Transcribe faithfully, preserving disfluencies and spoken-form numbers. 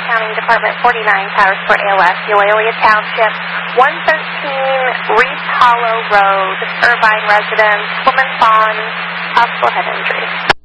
County, Department forty-nine, Powers for A L S, Eulalia Township, one thirteen Reese Hollow Road, Irvine residence, woman fawn, possible head injury.